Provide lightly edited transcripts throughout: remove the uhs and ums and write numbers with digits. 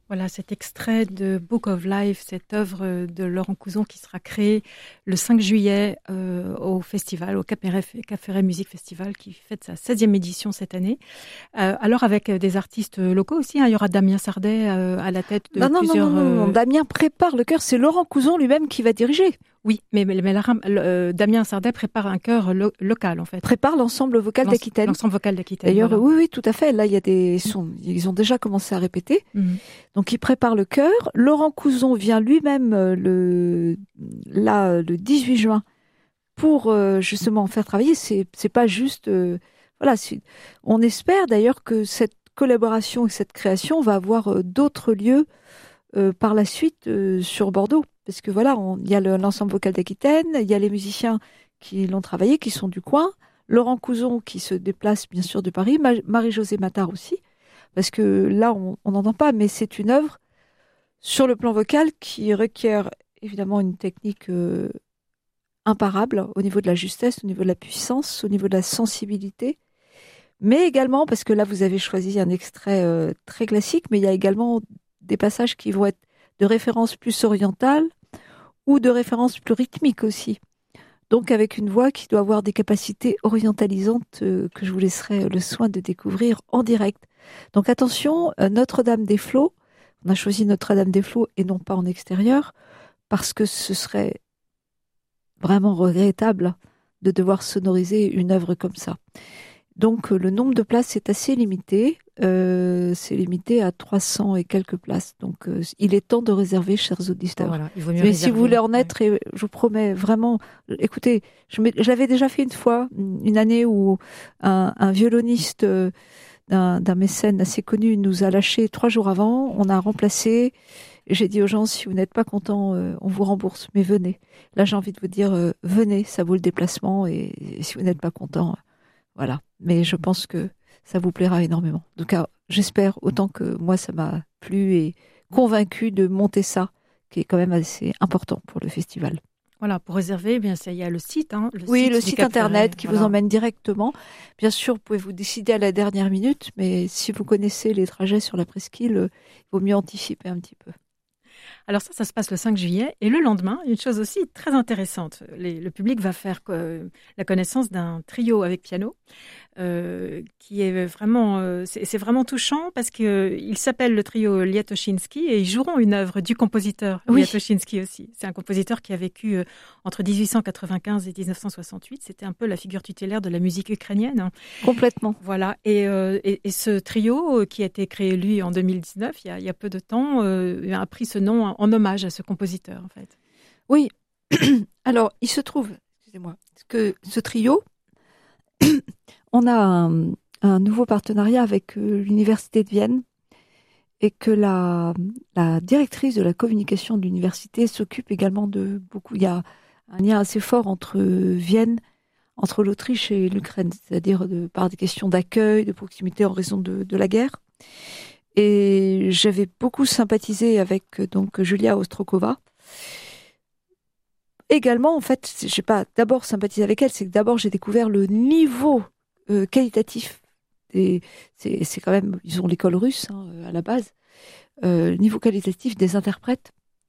Voilà cet extrait de Book of Life, cette œuvre de Laurent Couzon qui sera créée le 5 juillet au festival, au Cap Ferret Musique Festival qui fête sa 16e édition cette année. Alors avec des artistes locaux aussi, hein, il y aura Damien Sardet à la tête de plusieurs... Non. Damien prépare le chœur, c'est Laurent Couzon lui-même qui va diriger. Oui, mais Damien Sardet prépare un chœur local en fait. Prépare l'ensemble vocal d'Aquitaine. L'ensemble vocal d'Aquitaine. D'ailleurs, voilà. oui, tout à fait. Là, ils ont déjà commencé à répéter. Mhm. Donc, il prépare le chœur. Laurent Couzon vient lui-même le 18 juin pour justement faire travailler. C'est pas juste, voilà. On espère d'ailleurs que cette collaboration et cette création va avoir d'autres lieux par la suite sur Bordeaux. Parce que voilà, il y a l'ensemble vocal d'Aquitaine, il y a les musiciens qui l'ont travaillé, qui sont du coin, Laurent Couzon qui se déplace bien sûr de Paris, Marie-Josée Matard aussi, parce que là on n'entend pas, mais c'est une œuvre sur le plan vocal qui requiert évidemment une technique imparable au niveau de la justesse, au niveau de la puissance, au niveau de la sensibilité, mais également, parce que là vous avez choisi un extrait très classique, mais il y a également des passages qui vont être de référence plus orientale ou de référence plus rythmique aussi. Donc avec une voix qui doit avoir des capacités orientalisantes que je vous laisserai le soin de découvrir en direct. Donc attention, Notre-Dame-des-Flots, on a choisi Notre-Dame-des-Flots et non pas en extérieur, parce que ce serait vraiment regrettable de devoir sonoriser une œuvre comme ça. Donc le nombre de places est assez limité, c'est limité à 300 et quelques places. Donc il est temps de réserver, chers auditeurs. Voilà, il vaut mieux mais réserver, si vous voulez en être, et je vous promets vraiment, écoutez, je l'avais déjà fait une fois, une année où un violoniste d'un mécène assez connu nous a lâché 3 jours avant, on a remplacé. J'ai dit aux gens, si vous n'êtes pas contents, on vous rembourse, mais venez. Là j'ai envie de vous dire, venez, ça vaut le déplacement, et si vous n'êtes pas contents, voilà. Mais je pense que ça vous plaira énormément. En tout cas, j'espère autant que moi, ça m'a plu et convaincu de monter ça, qui est quand même assez important pour le festival. Voilà, pour réserver, eh bien, il y a le site. Hein, le site internet qui voilà. vous emmène directement. Bien sûr, vous pouvez vous décider à la dernière minute, mais si vous connaissez les trajets sur la presqu'île, il vaut mieux anticiper un petit peu. Alors ça se passe le 5 juillet. Et le lendemain, une chose aussi très intéressante. Le public va faire la connaissance d'un trio avec piano qui est vraiment... c'est vraiment touchant parce qu'il s'appelle le trio Liatoshinsky et ils joueront une œuvre du compositeur Liatoshinsky aussi. C'est un compositeur qui a vécu entre 1895 et 1968. C'était un peu la figure tutélaire de la musique ukrainienne. Hein. Complètement. Voilà. Et ce trio qui a été créé, lui, en 2019, il y a peu de temps, a pris ce nom en hommage à ce compositeur, en fait. Oui. Alors, il se trouve, excusez-moi, que ce trio, on a un nouveau partenariat avec l'Université de Vienne et que la directrice de la communication de l'université s'occupe également de beaucoup. Il y a un lien assez fort entre Vienne, entre l'Autriche et l'Ukraine, c'est-à-dire par des questions d'accueil, de proximité en raison de la guerre. Et j'avais beaucoup sympathisé avec donc Julia Ostrokova. Également, en fait, j'ai pas d'abord sympathisé avec elle, c'est que d'abord j'ai découvert le niveau qualitatif. Et c'est quand même, ils ont l'école russe à la base. Le niveau qualitatif des interprètes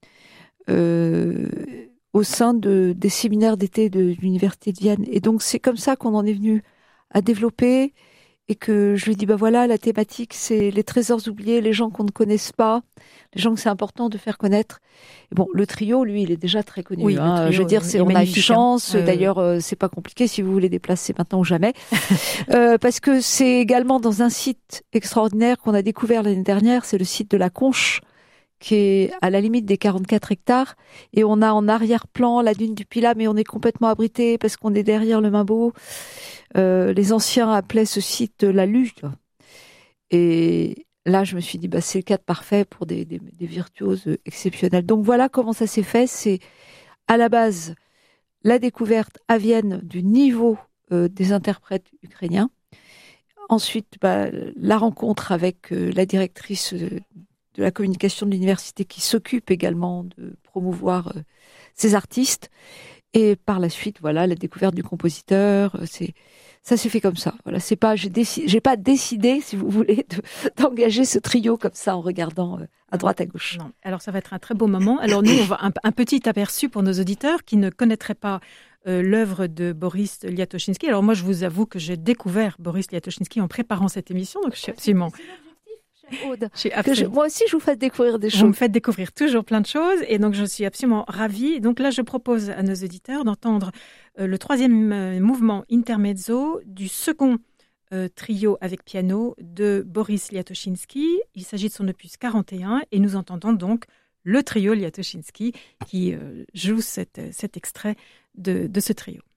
au sein des séminaires d'été de l'Université de Vienne. Et donc c'est comme ça qu'on en est venu à développer. Et que je lui dis, voilà, la thématique, c'est les trésors oubliés, les gens qu'on ne connaisse pas, les gens que c'est important de faire connaître. Et bon, le trio, lui, il est déjà très connu. Oui, trio, je veux dire, on a une chance. D'ailleurs, c'est pas compliqué si vous voulez déplacer maintenant ou jamais. Parce que c'est également dans un site extraordinaire qu'on a découvert l'année dernière, c'est le site de la Conche, qui est à la limite des 44 hectares. Et on a en arrière-plan la dune du Pilat, mais on est complètement abrité parce qu'on est derrière le Mimbeau. Les anciens appelaient ce site la Lue. Et là, je me suis dit, c'est le cadre parfait pour des virtuoses exceptionnels. Donc voilà comment ça s'est fait. C'est à la base la découverte à Vienne du niveau des interprètes ukrainiens. Ensuite, la rencontre avec la directrice de la communication de l'université qui s'occupe également de promouvoir ces artistes. Et par la suite, voilà, la découverte du compositeur. Ça s'est fait comme ça. Voilà, c'est pas, j'ai pas décidé, si vous voulez, d'engager ce trio comme ça en regardant à droite, à gauche. Non. Alors, ça va être un très beau moment. Alors, nous, on va un petit aperçu pour nos auditeurs qui ne connaîtraient pas l'œuvre de Boris Liatoshinsky. Alors, moi, je vous avoue que j'ai découvert Boris Liatoshinsky en préparant cette émission, donc je suis absolument... Aude, moi aussi, je vous fais découvrir des choses. Vous me faites découvrir toujours plein de choses et donc je suis absolument ravie. Donc là, je propose à nos auditeurs d'entendre le troisième mouvement intermezzo du second trio avec piano de Boris Liatoshinsky. Il s'agit de son opus 41 et nous entendons donc le trio Liatoshinsky qui joue cet extrait de ce trio.